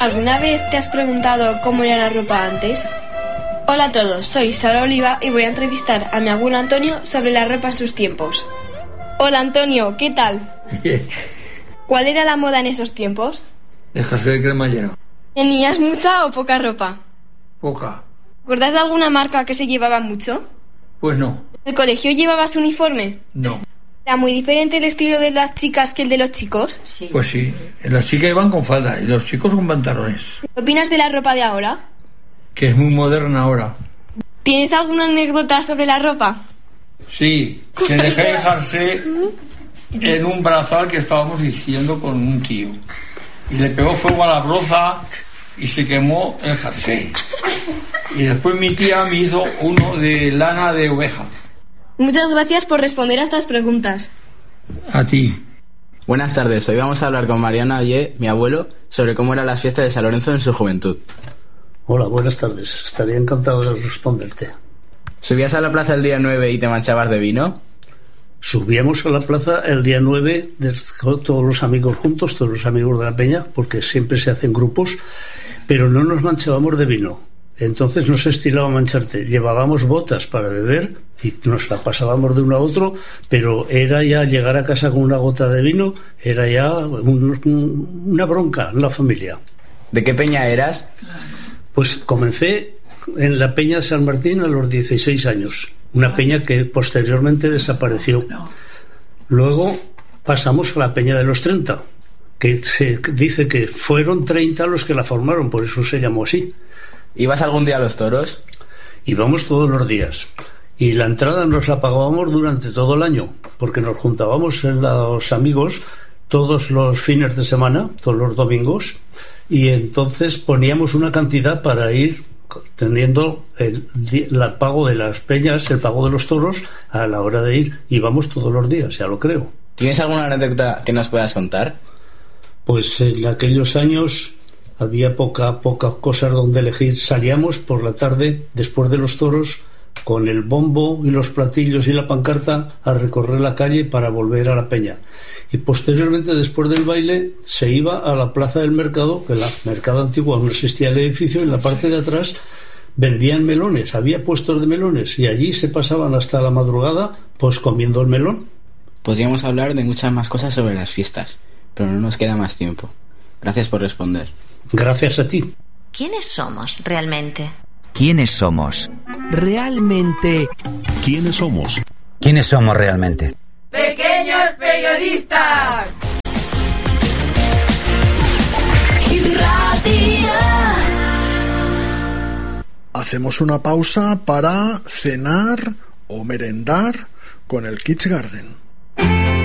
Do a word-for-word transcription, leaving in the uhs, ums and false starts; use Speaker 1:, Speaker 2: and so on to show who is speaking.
Speaker 1: ¿Alguna vez te has preguntado cómo era la ropa antes? Hola a todos, soy Sara Oliva y voy a entrevistar a mi abuelo Antonio sobre la ropa en sus tiempos. Hola Antonio, ¿qué tal?
Speaker 2: Bien.
Speaker 1: ¿Cuál era la moda en esos tiempos?
Speaker 2: El jersey de cremallera.
Speaker 1: ¿Tenías mucha o poca ropa?
Speaker 2: Poca.
Speaker 1: ¿Recuerdas de alguna marca que se llevaba mucho?
Speaker 2: Pues no.
Speaker 1: ¿El colegio llevabas uniforme?
Speaker 2: No.
Speaker 1: ¿Era muy diferente el estilo de las chicas que el de los chicos?
Speaker 3: Sí.
Speaker 2: Pues sí. Las chicas iban con falda y los chicos con pantalones.
Speaker 1: ¿Qué opinas de la ropa de ahora?
Speaker 2: Que es muy moderna ahora.
Speaker 1: ¿Tienes alguna anécdota sobre la ropa?
Speaker 2: Sí, que dejé dejarse en un brazal que estábamos diciendo con un tío. Y le pegó fuego a la broza y se quemó el jersey. Y después mi tía me hizo uno de lana de oveja.
Speaker 1: Muchas gracias por responder a estas preguntas.
Speaker 2: A ti.
Speaker 4: Buenas tardes, hoy vamos a hablar con Mariano Ayer, mi abuelo, sobre cómo eran las fiestas de San Lorenzo en su juventud.
Speaker 5: Hola, buenas tardes. Estaría encantado de responderte.
Speaker 4: ¿Subías a la plaza el día nueve y te manchabas de vino?
Speaker 5: Subíamos a la plaza el día nueve, de, todos los amigos juntos, todos los amigos de la peña, porque siempre se hacen grupos, pero no nos manchábamos de vino. Entonces no se estilaba mancharte. Llevábamos botas para beber y nos la pasábamos de uno a otro, pero era ya llegar a casa con una gota de vino, era ya un, un, una bronca en la familia.
Speaker 4: ¿De qué peña eras?
Speaker 5: Pues comencé en la Peña de San Martín a los dieciséis años, una peña que posteriormente desapareció. Luego pasamos a la Peña de los treinta, que se dice que fueron treinta los que la formaron, por eso se llamó así.
Speaker 4: ¿Ibas algún día a los toros?
Speaker 5: Íbamos todos los días. Y la entrada nos la pagábamos durante todo el año, porque nos juntábamos en los amigos todos los fines de semana, todos los domingos, y entonces poníamos una cantidad para ir teniendo el, el pago de las peñas, el pago de los toros a la hora de ir. Íbamos todos los días, ya lo creo.
Speaker 4: ¿Tienes alguna anécdota que nos puedas contar?
Speaker 5: Pues en aquellos años había poca, pocas cosas donde elegir. Salíamos por la tarde, después de los toros, con el bombo y los platillos y la pancarta a recorrer la calle para volver a la peña. Y posteriormente, después del baile, se iba a la plaza del mercado, que el mercado antiguo no existía el edificio, en la parte de atrás vendían melones, había puestos de melones y allí se pasaban hasta la madrugada pues comiendo el melón.
Speaker 4: Podríamos hablar de muchas más cosas sobre las fiestas, pero no nos queda más tiempo. Gracias por responder.
Speaker 5: Gracias a ti.
Speaker 3: ¿Quiénes somos realmente?
Speaker 6: ¿Quiénes somos? Realmente.
Speaker 7: ¿Quiénes somos?
Speaker 6: ¿Quiénes somos realmente?
Speaker 8: ¡Pequeños periodistas!
Speaker 7: Hacemos una pausa para cenar o merendar con el Kids Garden.